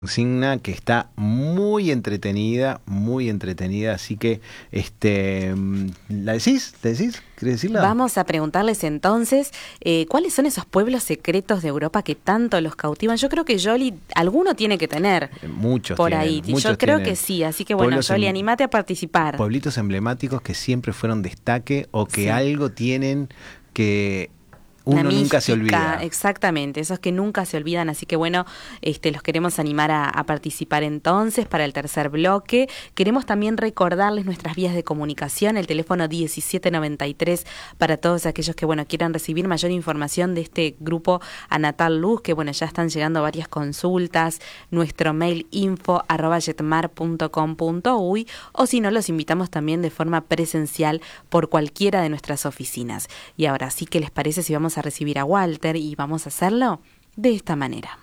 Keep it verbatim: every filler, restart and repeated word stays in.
consigna que está muy entretenida, muy entretenida, así que, este, ¿la decís? ¿La decís? ¿Querés decirla? Vamos a preguntarles entonces, eh, ¿cuáles son esos pueblos secretos de Europa que tanto los cautivan? Yo creo que Yoli, alguno tiene que tener Muchos por tienen, ahí. Y muchos yo creo tienen que sí, así que bueno, pueblos Yoli, em- animate a participar. pueblitos emblemáticos que siempre fueron destaque o que Sí. algo tienen que Una uno nunca se mística, olvida. exactamente, esos que nunca se olvidan, así que bueno, este, los queremos animar a, a participar entonces para el tercer bloque. Queremos también recordarles nuestras vías de comunicación, el teléfono diecisiete noventa y tres para todos aquellos que bueno quieran recibir mayor información de este grupo A Natal Luz, que bueno ya están llegando varias consultas, nuestro mail info arroba jetmar punto com punto uy, o si no los invitamos también de forma presencial por cualquiera de nuestras oficinas. Y ahora sí, ¿qué les parece si vamos a recibir a Walter? Y vamos a hacerlo de esta manera.